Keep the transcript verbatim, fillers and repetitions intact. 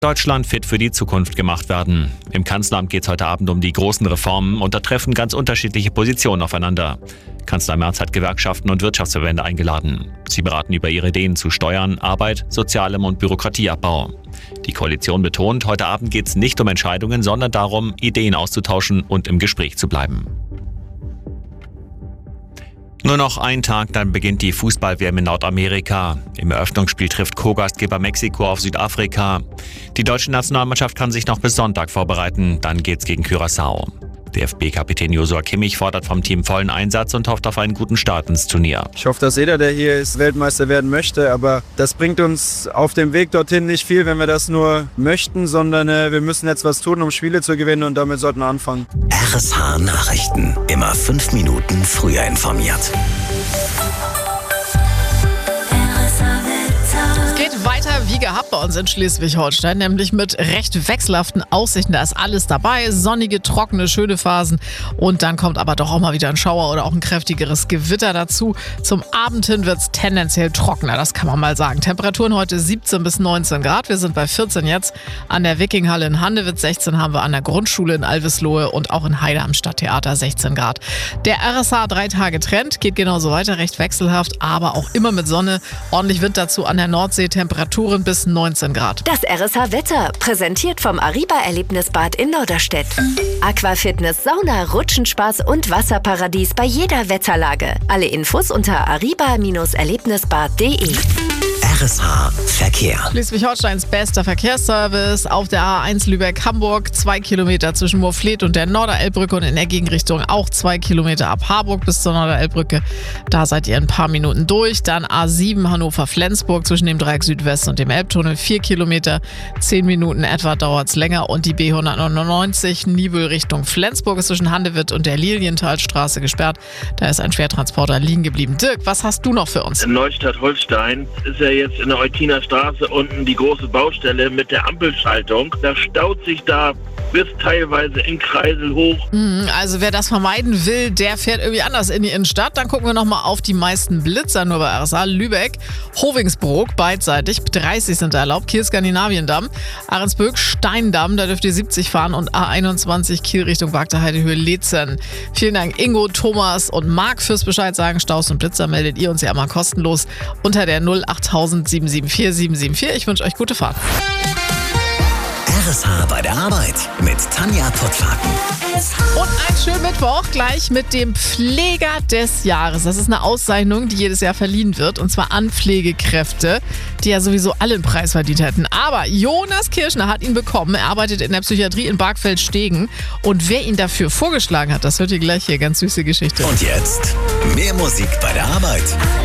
Deutschland fit für die Zukunft gemacht werden. Im Kanzleramt geht es heute Abend um die großen Reformen und da treffen ganz unterschiedliche Positionen aufeinander. Kanzler Merz hat Gewerkschaften und Wirtschaftsverbände eingeladen. Sie beraten über ihre Ideen zu Steuern, Arbeit, Sozialem und Bürokratieabbau. Die Koalition betont, heute Abend geht es nicht um Entscheidungen, sondern darum, Ideen auszutauschen und im Gespräch zu bleiben. Nur noch ein Tag, dann beginnt die Fußball-W M in Nordamerika. Im Eröffnungsspiel trifft Co-Gastgeber Mexiko auf Südafrika. Die deutsche Nationalmannschaft kann sich noch bis Sonntag vorbereiten, dann geht's gegen Curaçao. D F B-Kapitän Joshua Kimmich fordert vom Team vollen Einsatz und hofft auf einen guten Start ins Turnier. Ich hoffe, dass jeder, der hier ist, Weltmeister werden möchte, aber das bringt uns auf dem Weg dorthin nicht viel, wenn wir das nur möchten, sondern äh, wir müssen jetzt was tun, um Spiele zu gewinnen und damit sollten wir anfangen. R S H Nachrichten, immer fünf Minuten früher informiert. Geht weiter wie gehabt bei uns in Schleswig-Holstein, nämlich mit recht wechselhaften Aussichten. Da ist alles dabei, sonnige, trockene, schöne Phasen und dann kommt aber doch auch mal wieder ein Schauer oder auch ein kräftigeres Gewitter dazu. Zum Abend hin wird es tendenziell trockener, das kann man mal sagen. Temperaturen heute siebzehn bis neunzehn Grad, wir sind bei vierzehn jetzt an der Wikinghalle in Handewitz, sechzehn haben wir an der Grundschule in Alvislohe und auch in Heide am Stadttheater sechzehn Grad. Der R S H drei Tage Trend geht genauso weiter, recht wechselhaft, aber auch immer mit Sonne, ordentlich Wind dazu an der Nordsee. Temperaturen bis neunzehn Grad. Das R S H-Wetter, präsentiert vom Ariba-Erlebnisbad in Norderstedt. Aquafitness, Sauna, Rutschenspaß und Wasserparadies bei jeder Wetterlage. Alle Infos unter ariba Erlebnisbad punkt de. R S H Verkehr. Schleswig-Holsteins bester Verkehrsservice auf der A eins Lübeck-Hamburg. Zwei Kilometer zwischen Moorfleet und der Norderelbbrücke und in der Gegenrichtung auch zwei Kilometer ab Harburg bis zur Norderelbbrücke. Da seid ihr in ein paar Minuten durch. Dann A sieben Hannover-Flensburg zwischen dem Dreieck Südwest und dem Elbtunnel. Vier Kilometer, zehn Minuten etwa dauert es länger. Und die B hundertneunundneunzig Nibel Richtung Flensburg ist zwischen Handewitt und der Lilienthalstraße gesperrt. Da ist ein Schwertransporter liegen geblieben. Dirk, was hast du noch für uns? In Neustadt-Holstein ist ja jetzt in der Eutiner Straße unten die große Baustelle mit der Ampelschaltung. Da staut sich da bis teilweise in Kreisel hoch. Also wer das vermeiden will, der fährt irgendwie anders in die Innenstadt. Dann gucken wir nochmal auf die meisten Blitzer nur bei R S A. Lübeck, Hovingsbrook, beidseitig, dreißig sind erlaubt. Kiel Skandinaviendamm, Ahrensböck, Steindamm, da dürft ihr siebzig fahren und A einundzwanzig Kiel Richtung Wagterheidehöhe Lezen. Vielen Dank Ingo, Thomas und Marc fürs Bescheid sagen. Staus und Blitzer meldet ihr uns ja immer kostenlos unter der null achttausend sieben sieben vier sieben sieben vier. Ich wünsche euch gute Fahrt. R S H bei der Arbeit mit Tanja Pottwagen. Und einen schönen Mittwoch gleich mit dem Pfleger des Jahres. Das ist eine Auszeichnung, die jedes Jahr verliehen wird. Und zwar an Pflegekräfte, die ja sowieso alle einen Preis verdient hätten. Aber Jonas Kirschner hat ihn bekommen. Er arbeitet in der Psychiatrie in Bargfeld-Stegen. Und wer ihn dafür vorgeschlagen hat, das hört ihr gleich hier. Ganz süße Geschichte. Und jetzt mehr Musik bei der Arbeit.